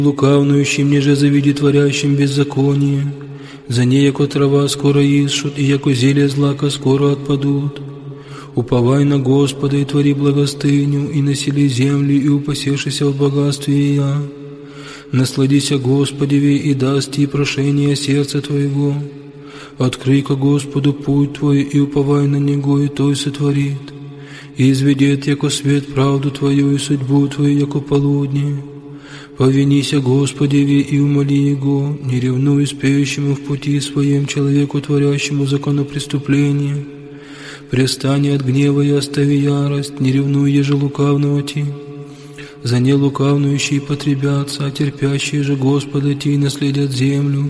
Лукавнующим, неже завиди творящим беззаконие, за ней, яко трава, скоро исшут, и яко зелье злака скоро отпадут. Уповай на Господа и твори благостыню, и насели землю, и упасешися в богатстве ее. Насладися Господеве, и даст ти прошение сердца твоего. Открой ко Господу путь твой, и уповай на Него, и той сотворит. И изведет, яко свет, правду твою, и судьбу твою, яко полудне. Повинися Господеве и умоли Его, не ревнуй спеющему в пути своем человеку, творящему законопреступление. Престань от гнева и остави ярость, не ревнуй еже лукавного ти. За не лукавнующие потребятся, а терпящие же Господа ти наследят землю.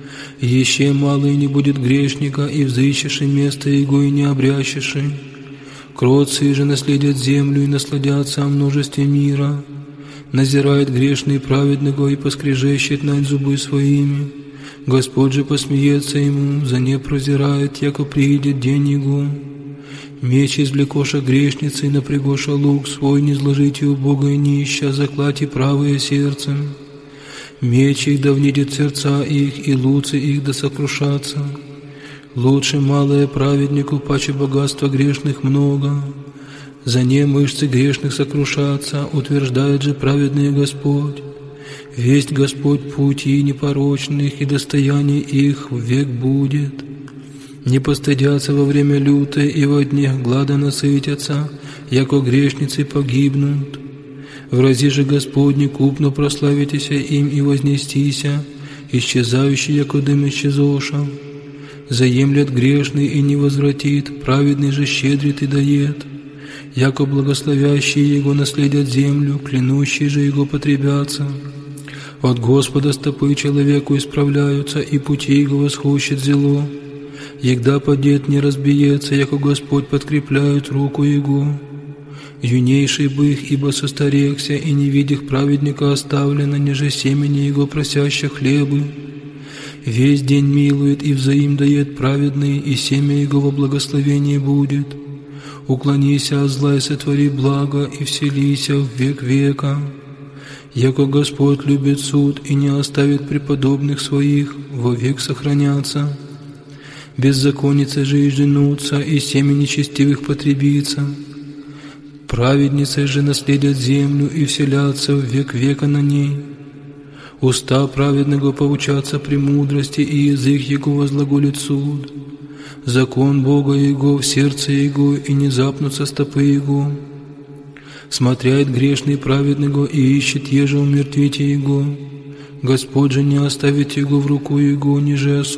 Еще мало и не будет грешника, и взыщешь место Его, и не обрящешь. Кротцы же наследят землю, и насладятся о множестве мира. Назирает грешный праведного, и поскрежещет над зубы своими. Господь же посмеется ему, за не прозирает, яко приидет день его. Меч извлекоша грешницы, и напрягоша лук свой, не зложите у Бога и нища, заклати правое сердцем. Меч их да внидит сердца их, и луцы их да сокрушатся. Лучше малое праведнику, паче богатства грешных много. За не мышцы грешных сокрушатся, утверждает же праведный Господь. Весть Господь пути непорочных, и достояние их век будет. Не постыдятся во время лютой, и во днях глада насытятся, яко грешницы погибнут. В рази же Господни купно прославитеся им и вознестися, исчезающий, яко дым исчезоша. Заемлет грешный и не возвратит, праведный же щедрит и дает. Яко благословящие Его наследят землю, клянущие же Его потребятся. От Господа стопы человеку исправляются, и пути Его восхущет зело. Егда падет не разбиется, яко Господь подкрепляет руку Его. Юнейший бы их, ибо состарекся, и не видях праведника оставлено, неже семени Его просящих хлебы. Весь день милует и взаим дает праведный, и семя Его во благословении будет. Уклонися от зла и сотвори благо, и вселися в век века. Яко Господь любит суд и не оставит преподобных своих, вовек сохранятся. Беззаконницы же и женутся, и семя нечестивых потребится. Праведницы же наследят землю и вселятся в век века на ней. Уста праведного поучатся премудрости, и язык Его возглаголит суд. Закон Бога Его в сердце Его, и не запнутся стопы Его. Смотряет грешный праведного, и ищет еже умертвите Его. Господь же не оставит Его в руку Его, ниже